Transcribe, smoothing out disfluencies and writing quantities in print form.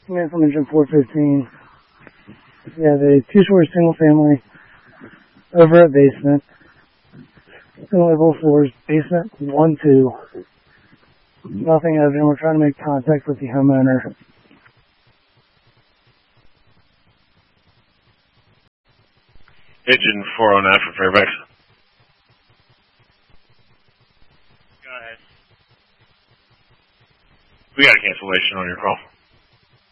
Man from engine 415. We have a two-story single family over at basement. Single level floors, basement 1-2. Nothing evident. We're trying to make contact with the homeowner. Engine 409 for Fairfax. Go ahead. We got a cancellation on your call.